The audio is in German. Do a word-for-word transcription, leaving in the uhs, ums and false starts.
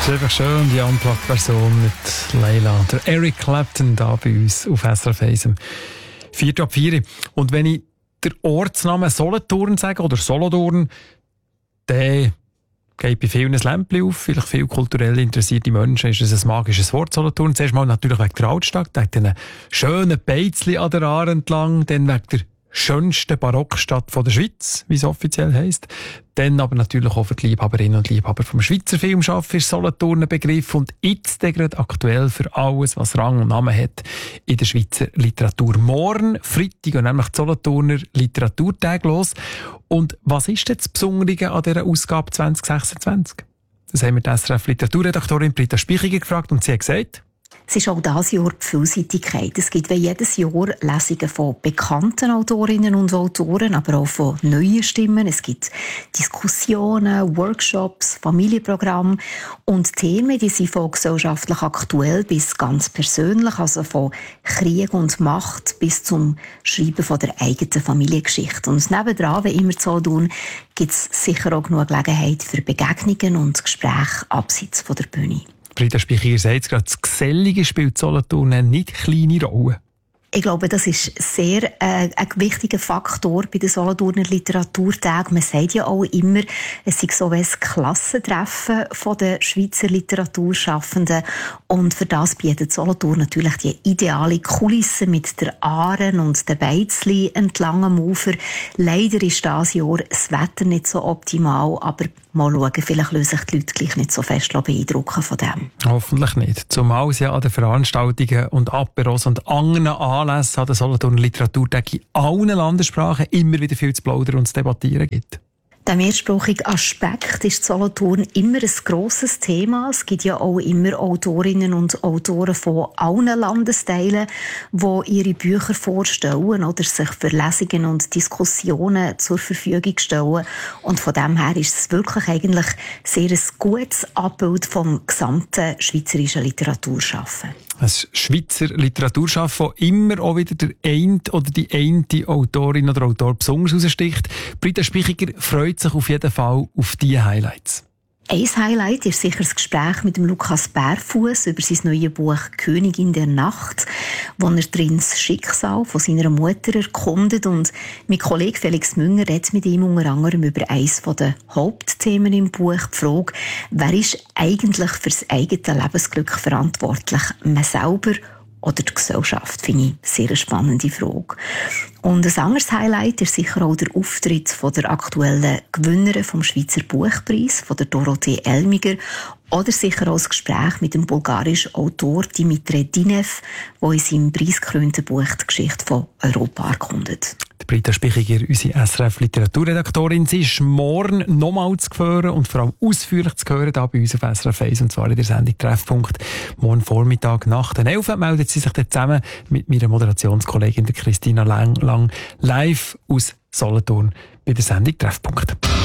Es ist einfach schön, die Unplugged-Version mit Leila. Der Eric Clapton da bei uns auf S R F eins um vier ab vier. Und wenn ich den Ortsnamen Solothurn sage, oder Solothurn, dann geht bei vielen ein Lämpchen auf. Vielleicht viele kulturell interessierte Menschen ist es ein magisches Wort, Solothurn. Zuerst mal natürlich wegen der Altstadt, wegen diesen schönen Beizli an der Aare entlang, dann wegen der schönsten Barockstadt von der Schweiz, wie es offiziell heisst. Dann aber natürlich auch für die Liebhaberinnen und Liebhaber vom Schweizer Filmschaffen ist Solothurn ein Begriff und jetzt gerade aktuell für alles, was Rang und Namen hat in der Schweizer Literatur. Morgen, Freitag, und nämlich die Solothurner Literaturtag los. Und was ist jetzt das Besondere an dieser Ausgabe zwanzig sechsundzwanzig? Das haben wir die S R F-Literaturredaktorin Britta Spichiger gefragt und sie hat gesagt: Es ist auch dieses Jahr die Vielseitigkeit. Es gibt wie jedes Jahr Lesungen von bekannten Autorinnen und Autoren, aber auch von neuen Stimmen. Es gibt Diskussionen, Workshops, Familienprogramme und Themen, die sind von gesellschaftlich aktuell bis ganz persönlich, also von Krieg und Macht bis zum Schreiben von der eigenen Familiengeschichte. Und nebendran, wie immer so tun, gibt es sicher auch genug Gelegenheit für Begegnungen und Gespräche abseits von der Bühne. Britta Spichiger sagt gerade, das Gesellige spielt Solothurn eine nicht kleine Rolle. Ich glaube, das ist sehr äh, ein wichtiger Faktor bei den Solothurner Literaturtagen. Man sagt ja auch immer, es sei so ein Klassentreffen von den Schweizer Literaturschaffenden. Und für das bietet Solothurn natürlich die ideale Kulisse mit der Aare und den Beizli entlang am Ufer. Leider ist dieses Jahr das Wetter nicht so optimal, aber mal schauen, vielleicht lösen sich die Leute gleich nicht so fest beeindrucken von dem. Hoffentlich nicht. Zumal es ja an den Veranstaltungen und Aperos und anderen Anlässen an der Solothurner Literaturtag in allen Landessprachen immer wieder viel zu plaudern und zu debattieren gibt. Der mehrsprachige Aspekt ist Solothurn immer ein grosses Thema. Es gibt ja auch immer Autorinnen und Autoren von allen Landesteilen, die ihre Bücher vorstellen oder sich für Lesungen und Diskussionen zur Verfügung stellen. Und von dem her ist es wirklich eigentlich sehr ein gutes Abbild vom gesamten schweizerischen Literaturschaffen. Ein Schweizer Literaturschaffen, wo immer auch wieder der eine oder die eine Autorin oder Autor besonders heraussticht. Britta Spichiger freut sich auf jeden Fall auf diese Highlights. Ein Highlight ist sicher das Gespräch mit dem Lukas Bärfuss über sein neues Buch «Königin der Nacht», wo er drin das Schicksal von seiner Mutter erkundet. Und mein Kollege Felix Münger redet mit ihm unter anderem über eines der Hauptthemen im Buch, die Frage, wer ist eigentlich für das eigene Lebensglück verantwortlich? Man selber oder die Gesellschaft, finde ich sehr eine spannende Frage. Und ein anderes Highlight ist sicher auch der Auftritt von der aktuellen Gewinnerin vom Schweizer Buchpreis, von der Dorothee Elmiger, oder sicher auch das Gespräch mit dem bulgarischen Autor Dimitri Dinev, der in seinem preisgekrönten Buch die Geschichte von Europa erkundet. Britta Spichiger, unsere S R F-Literaturredaktorin, sie ist morgen nochmal zu hören und vor allem ausführlich zu hören hier bei uns auf S R F eins, und zwar in der Sendung Treffpunkt. Morgen Vormittag nach den elf meldet sie sich dann zusammen mit meiner Moderationskollegin der Christina Lang, Lang live aus Solothurn bei der Sendung Treffpunkt.